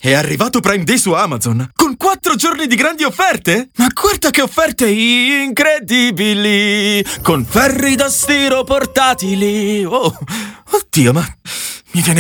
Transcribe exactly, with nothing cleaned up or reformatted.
È arrivato Prime Day su Amazon, con quattro giorni di grandi offerte? Ma guarda che offerte incredibili! Con ferri da stiro portatili! Oh, oddio, ma mi viene